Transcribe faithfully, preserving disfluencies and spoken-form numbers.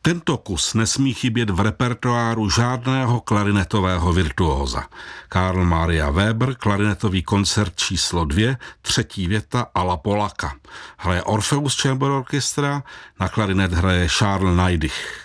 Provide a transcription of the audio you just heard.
Tento kus nesmí chybět v repertoáru žádného klarinetového virtuóza. Karl Maria Weber, klarinetový koncert číslo dvě, třetí věta a la Polaka. Hraje Orpheus Chamber Orchestra, na klarinet hraje Charles Neidich.